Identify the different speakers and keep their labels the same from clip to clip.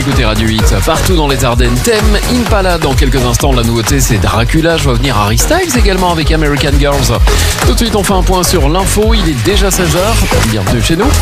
Speaker 1: écoutez Radio 8 partout dans les Ardennes. Thème Impala. Dans quelques instants, la nouveauté c'est Dracula. Je vois venir Harry Styles également avec American Girls. Tout de suite, on fait un point sur l'info. Il est déjà 16h. Bienvenue chez nous.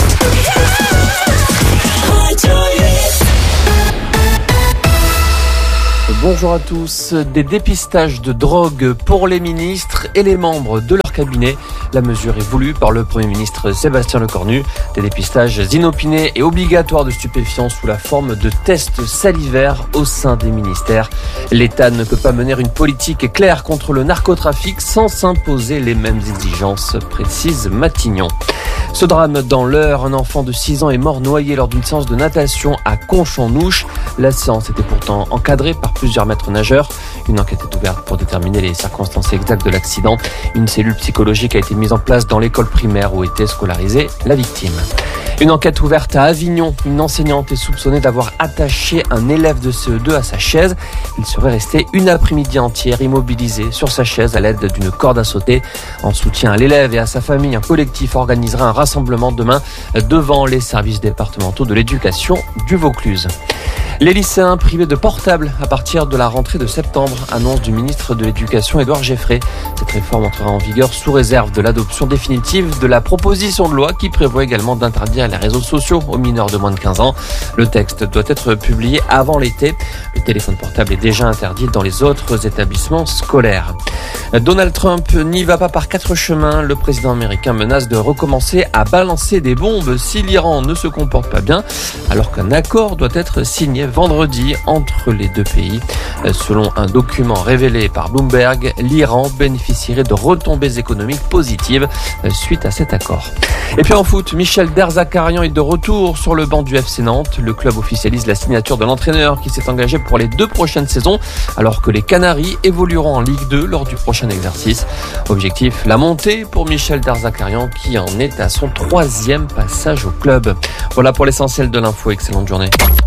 Speaker 1: Bonjour à tous. Des dépistages de drogue pour les ministres et les membres de leur cabinet. La mesure est voulue par le Premier ministre Sébastien Lecornu. Des dépistages inopinés et obligatoires de stupéfiants sous la forme de tests salivaires au sein des ministères. L'État ne peut pas mener une politique claire contre le narcotrafic sans s'imposer les mêmes exigences, précise Matignon. Ce drame dans l'Eure, un enfant de 6 ans est mort noyé lors d'une séance de natation à Conche-en-Ouche. La séance était pourtant encadrée par plusieurs maîtres nageurs. Une enquête est ouverte pour déterminer les circonstances exactes de l'accident. Une cellule psychologique a été mise en place dans l'école primaire où était scolarisée la victime. Une enquête ouverte à Avignon. Une enseignante est soupçonnée d'avoir attaché un élève de CE2 à sa chaise. Il serait resté une après-midi entière immobilisé sur sa chaise à l'aide d'une corde à sauter. En soutien à l'élève et à sa famille, un collectif organisera un rassemblement demain devant les services départementaux de l'éducation du Vaucluse. Les lycéens privés de portables à partir de la rentrée de septembre, annonce du ministre de l'Éducation Édouard Geffray. Cette réforme entrera en vigueur sous réserve de l'adoption définitive de la proposition de loi qui prévoit également d'interdire les réseaux sociaux aux mineurs de moins de 15 ans. Le texte doit être publié avant l'été. Le téléphone portable est déjà interdit dans les autres établissements scolaires. Donald Trump n'y va pas par 4 chemins. Le président américain menace de recommencer à balancer des bombes si l'Iran ne se comporte pas bien, alors qu'un accord doit être signé vendredi entre les deux pays. Selon un document révélé par Bloomberg, l'Iran bénéficierait de retombées économiques positives suite à cet accord. Et puis en foot, Michel Derzakarian est de retour sur le banc du FC Nantes. Le club officialise la signature de l'entraîneur qui s'est engagé pour les 2 prochaines saisons, alors que les Canaries évolueront en Ligue 2 lors du prochain exercice. Objectif, la montée pour Michel Derzakarian qui en est à son 3e passage au club. Voilà pour l'essentiel de l'info. Excellente journée.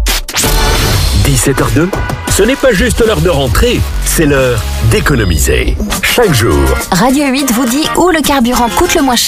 Speaker 2: 17h02, ce n'est pas juste l'heure de rentrer, c'est l'heure d'économiser. Chaque jour,
Speaker 3: Radio 8 vous dit où le carburant coûte le moins cher.